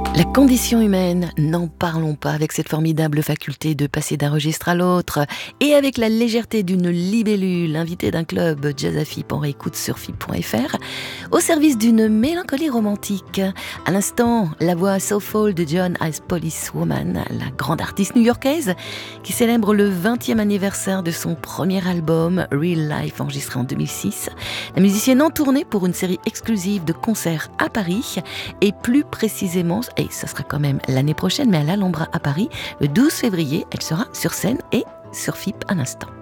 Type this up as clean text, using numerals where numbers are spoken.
La condition humaine, n'en parlons pas, avec cette formidable faculté de passer d'un registre à l'autre et avec la légèreté d'une libellule invitée d'un club jazz à FIP en réécoute sur FIP.fr, au service d'une mélancolie romantique. À l'instant, la voix soulful de John as Policewoman, la grande artiste new-yorkaise qui célèbre le 20e anniversaire de son premier album Real Life enregistré en 2006. La musicienne en tournée pour une série exclusive de concerts à Paris et plus précisément, et ça sera quand même l'année prochaine, mais à l'Alhambra à Paris, le 12 février, elle sera sur scène et sur FIP un instant.